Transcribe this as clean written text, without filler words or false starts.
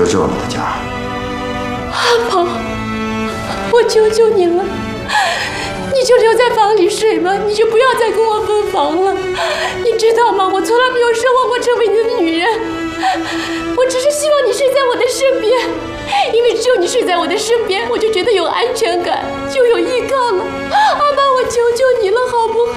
是这么的家。 阿宝，我求求你了，你就留在房里睡吧，你就不要再跟我分房了。你知道吗？我从来没有奢望过成为你的女人，我只是希望你睡在我的身边，因为只有你睡在我的身边，我就觉得有安全感，就有依靠了。阿宝，我求求你了，好不好？